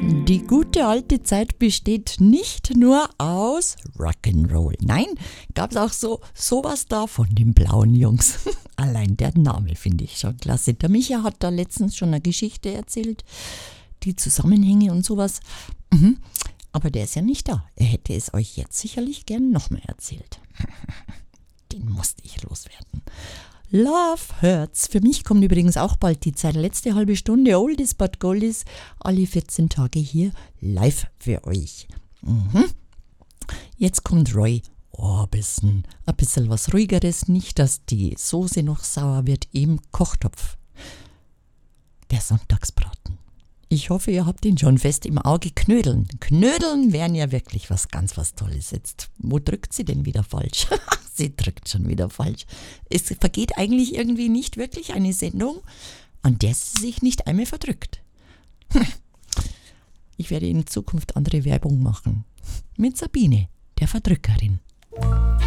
Die gute alte Zeit besteht nicht nur aus Rock'n'Roll. Nein, gab es auch sowas da von den blauen Jungs. Allein der Name finde ich schon klasse. Der Micha hat da letztens schon eine Geschichte erzählt, die Zusammenhänge und sowas. Aber der ist ja nicht da. Er hätte es euch jetzt sicherlich gern noch mehr erzählt. Den musste ich loswerden. Love Hurts. Für mich kommt übrigens auch bald die Zeit. Letzte halbe Stunde Oldies but Goldies. Alle 14 Tage hier live für euch. Jetzt kommt Roy Orbison. Ein bisschen was Ruhigeres. Nicht, dass die Soße noch sauer wird im Kochtopf. Der Sonntagsbraten. Ich hoffe, ihr habt ihn schon fest im Auge. Knödeln. Knödeln wären ja wirklich was Tolles. Jetzt, wo drückt sie denn wieder falsch? Sie drückt schon wieder falsch. Es vergeht eigentlich irgendwie nicht wirklich eine Sendung, an der sie sich nicht einmal verdrückt. Ich werde in Zukunft andere Werbung machen. Mit Sabine, der Verdrückerin.